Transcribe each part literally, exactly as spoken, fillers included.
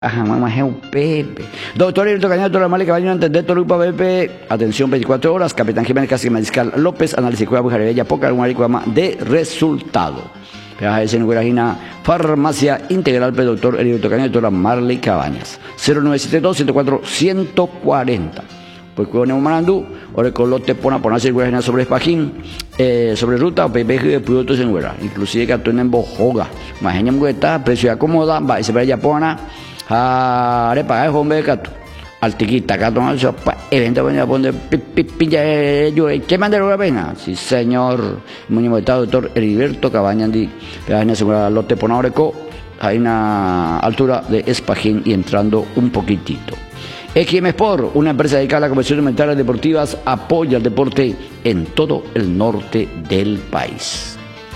Ajá, mamá, es un Pepe. Doctor Heriberto Cañedo, doctor Amalia Cabaño, entender Torupa, Pepe. Atención, veinticuatro horas. Capitán Jiménez Casi Mariscal López, análisis cueva, bujarevella, poca, un aricuama de resultado. Peaje de Senugurajina, farmacia integral, doctor Heriberto Cañedo, doctora Marley Cabañas. cero nueve siete dos, ciento cuatro, ciento cuarenta. Pues cuando Manandú, Orecolote pona ponerse el sobre espajín, eh, sobre ruta, o pepeje de productos en güera. Inclusive que atún en bojoga. Imagínate, mueta, precio acomoda, va y se ve ya pona. Are pagar el hombre de cato. Altiquita, cato, no se evento venía a poner pilla yo. ¿Qué mandero la pena? Sí, señor. Muñeco de doctor Heriberto Cabañandi. Peaje segura lote pona oreco. Hay una altura de espajín y entrando un poquitito. X M Sport, una empresa dedicada a la comercio de inventarios deportivas, apoya el deporte en todo el norte del país.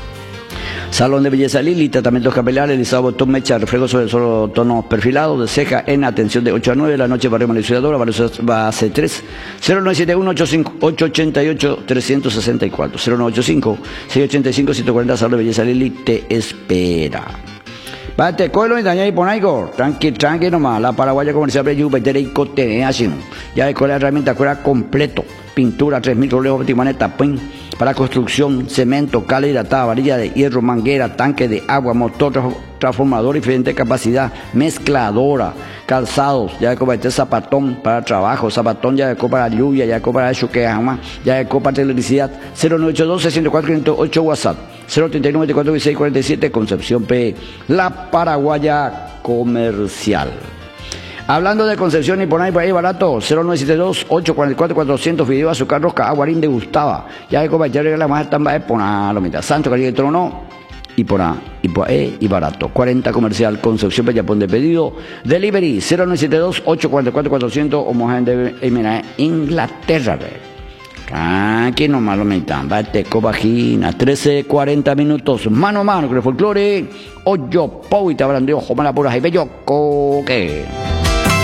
Salón de belleza Lili, tratamientos capilares, alisado, botón, mecha, reflejo sobre el solo tonos perfilados, de ceja en atención de ocho a nueve de la noche, barrio Manizadora, base tres, cero nueve siete uno, ocho cinco, ocho ocho ocho, tres seis cuatro, cero nueve ocho cinco, seis ocho cinco, siete cuatro cero, Salón de belleza Lili te espera. Bate, cógelo y daña y pon algo. Tranqui, tranqui nomás. La paraguaya comercial de Yubetere y Cote, así. Ya de la herramienta cuera completo. Pintura, tres mil rolejos, batimaneta, pin. Para construcción, cemento, cal hidratada, varilla de hierro, manguera, tanque de agua, motor, transformador, diferente capacidad, mezcladora, calzados, ya de copa este zapatón para trabajo, zapatón ya de copa para lluvia, ya de copa para eso que jamás, ya de copa para electricidad, cero nueve ocho dos, seis cero cuatro, quinientos ocho WhatsApp, cero treinta y nueve, veinticuatro, dieciséis, cuarenta y siete, Concepción P, la paraguaya comercial. Hablando de Concepción y por ahí, por ahí barato, cero nueve siete dos, ocho cuatro cuatro, cuatrocientos, video azúcar rosca, aguarín de Gustava, ya de copa, ya de la más estamba, por ahí, lo mitad, Santo, Caribe, Trono, y por ahí, y por ahí, y barato, cuarenta comercial, Concepción, Pellapón de pedido, delivery, cero nueve siete dos, ocho cuatro cuatro, cuatrocientos, o mojan de Inglaterra, aquí nomás lo mitad, bate, cobajina, trece, cuarenta minutos, mano a mano, con el folclore, oyo, pou, y te habrán de ojo, mala pura, y bello, coque.